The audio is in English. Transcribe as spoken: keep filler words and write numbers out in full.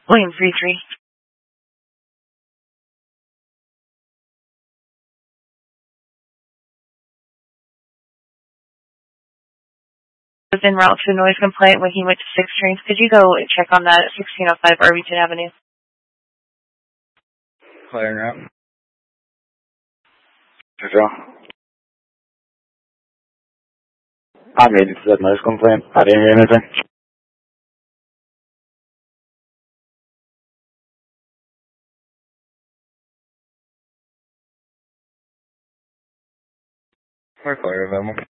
William three three. Was en route to a noise complaint when he went to six trains. Could you go and check on that at sixteen oh five Irvington Avenue? Clearing out. Joe. I made it to that noise complaint. I didn't hear anything. We're clear of them.